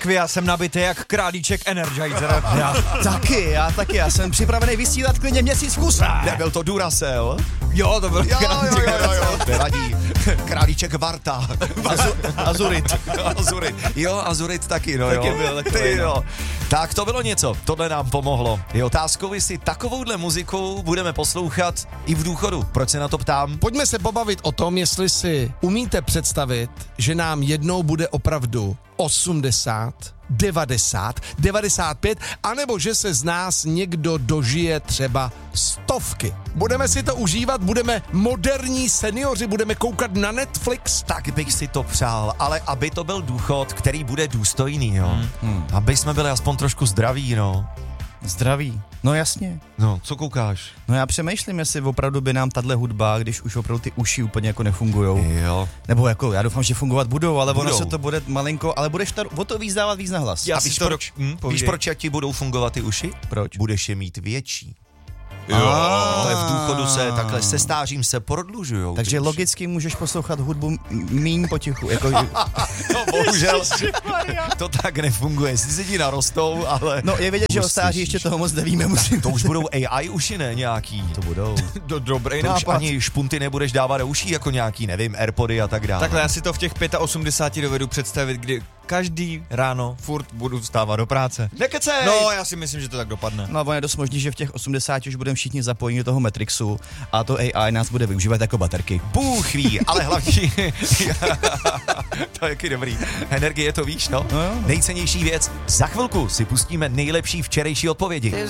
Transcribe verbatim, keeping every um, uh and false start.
Já jsem nabitý jak králíček Energizer. Já taky, já taky, já jsem připravený vysílat klidně měsíc v kuse. Nebyl to Duracell? Jo, to byl Jo, jo, králíček jo, jo, jo. Nevadí. Králíček Varta. Azu, Azurit. Azurit. Jo, Azurit taky, no Taky jo. byl, taky Ty byl. jo. Tak to bylo něco, tohle nám pomohlo. Je otázkou, jestli takovouhle muzikou budeme poslouchat i v důchodu. Proč se na to ptám? Pojďme se pobavit o tom, jestli si umíte představit, že nám jednou bude opravdu osmdesát, devadesát, devadesát pět, anebo že se z nás někdo dožije třeba stovky. Budeme si to užívat, budeme moderní seniori, budeme koukat na Netflix. Tak bych si to přál, ale aby to byl důchod, který bude důstojný, jo. Hmm. Hmm. Aby jsme byli aspoň trošku zdraví, no. Zdraví. No jasně. No, co koukáš? No já přemýšlím, jestli opravdu by nám tahle hudba, když už opravdu ty uši úplně jako nefungujou. Jo. Nebo jako, já doufám, že fungovat budou, ale Budou. ono se to bude malinko, ale budeš tar- o to víc dávat víc na hlas. Já A si víš to proč? Hm, Víš, povídej. proč ti budou fungovat ty uši? Proč? Budeš je mít větší. Jo. Ale v důchodu se takhle se stářím se prodlužujou. Takže ty uši. logicky můžeš poslouchat hudbu m- míň potichu. Jako, No bohužel to tak nefunguje. Sice ti narostou, ale... no je vidět, že o Už stáří slyšíš. ještě toho moc nevíme. Musím. To už budou A I uši, ne nějaký? To budou. Do, dobrý To už nápad. ani špunty nebudeš dávat do uší jako nějaký, nevím, Airpody a tak dále. Takhle já si to v těch osmdesáti pěti dovedu představit, kdy každý ráno furt budu vstávat do práce. Nekecej! No, já si myslím, že to tak dopadne. No a ono je dost možný, že v těch osmdesáti už budeme všichni zapojeni do toho Matrixu a to A I nás bude využívat jako baterky. Bůh ví, ale hlavně... to je jaký dobrý. Energie to víš, no? No jo. Nejcennější věc. Za chvilku si pustíme nejlepší včerejší odpovědi.